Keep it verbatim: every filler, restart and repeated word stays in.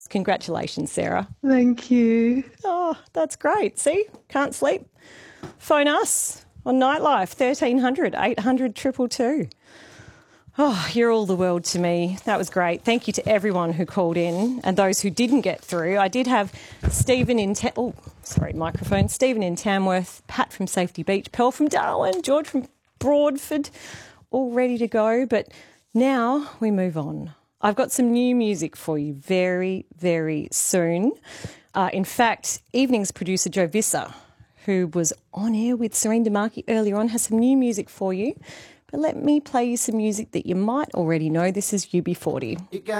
Congratulations, Sarah. Thank you. Oh, that's great. See, can't sleep. Phone us on Nightlife, thirteen hundred, eight hundred, two two two. Oh, you're all the world to me. That was great. Thank you to everyone who called in and those who didn't get through. I did have Stephen in... Ta- oh, sorry, microphone. Stephen in Tamworth, Pat from Safety Beach, Pearl from Darwin, George from Broadford, all ready to go. But now we move on. I've got some new music for you very, very soon. Uh, in fact, evening's producer Joe Visser, who was on air with Serene DeMarchi earlier on, has some new music for you. But let me play you some music that you might already know. This is U B forty. You got